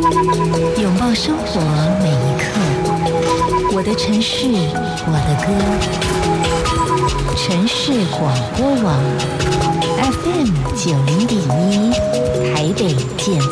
拥抱生活每一刻，我的城市，我的歌。城市广播网 FM 90.1，台北建